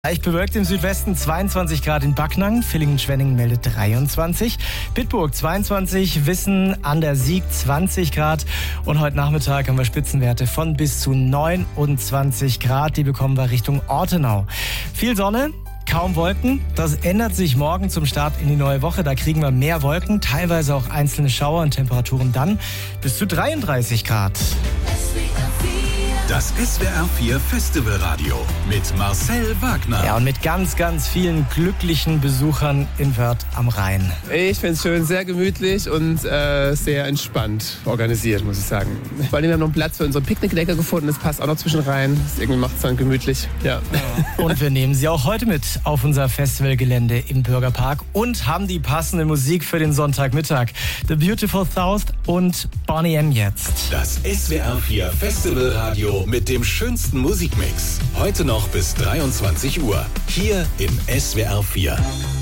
Leicht bewölkt im Südwesten, 22 Grad in Backnang, Villingen-Schwenningen meldet 23, Bitburg 22, Wissen an der Sieg 20 Grad und heute Nachmittag haben wir Spitzenwerte von bis zu 29 Grad, die bekommen wir Richtung Ortenau. Viel Sonne, kaum Wolken, das ändert sich morgen zum Start in die neue Woche, da kriegen wir mehr Wolken, teilweise auch einzelne Schauer und Temperaturen dann bis zu 33 Grad. Das SWR4 Festivalradio mit Marcel Wagner. Ja, und mit ganz, ganz vielen glücklichen Besuchern in Wörth am Rhein. Ich finde es schön, sehr gemütlich und sehr entspannt organisiert, muss ich sagen. Vor allem, wir haben noch einen Platz für unsere Picknickdecke gefunden, das passt auch noch zwischen rein. Das irgendwie macht es dann gemütlich, ja. Und wir nehmen Sie auch heute mit auf unser Festivalgelände im Bürgerpark und haben die passende Musik für den Sonntagmittag. The Beautiful South und Boney M. jetzt. Das SWR4 Festivalradio mit dem schönsten Musikmix. Heute noch bis 23 Uhr. Hier im SWR4.